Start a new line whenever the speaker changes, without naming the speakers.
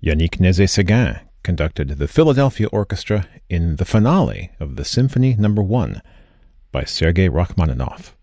Yannick Nézet-Séguin conducted the Philadelphia Orchestra in the finale of the Symphony No. 1 by Sergei Rachmaninoff.